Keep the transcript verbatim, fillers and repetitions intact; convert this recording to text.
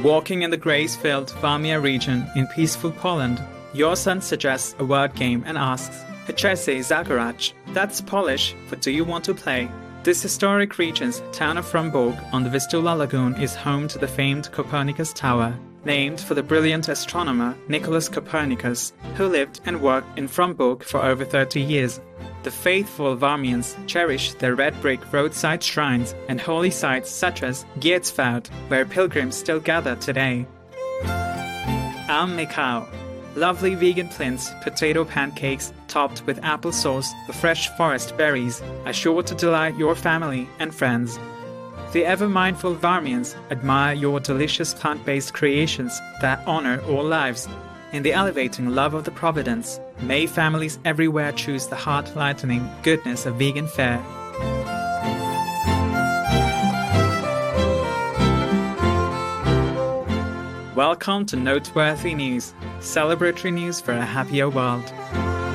Walking in the grace-filled Warmia region in peaceful Poland, your son suggests a word game and asks, "Chcecie zagrać?" That's Polish for "Do you want to play?" This historic region's town of Frombork on the Vistula Lagoon is home to the famed Copernicus Tower, named for the brilliant astronomer Nicholas Copernicus, who lived and worked in Frombork for over thirty years. The faithful Warmians cherish their red brick roadside shrines and holy sites such as Giersfeld, where pilgrims still gather today. Am Mikau. Lovely vegan plinths, potato pancakes topped with apple sauce or fresh forest berries are sure to delight your family and friends. The ever-mindful Warmians admire your delicious plant-based creations that honor all lives. In the elevating love of the Providence, may families everywhere choose the heart-lightening goodness of vegan fare. Welcome to Noteworthy News, celebratory news for a happier world.